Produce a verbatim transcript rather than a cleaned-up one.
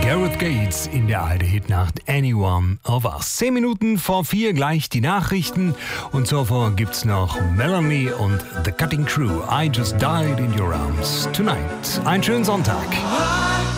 Gareth Gates in der A R D-Hitnacht Any One of Us. Zehn Minuten vor vier gleich die Nachrichten und zuvor gibt's noch Melanie und The Cutting Crew. I Just Died in Your Arms Tonight. Einen schönen Sonntag.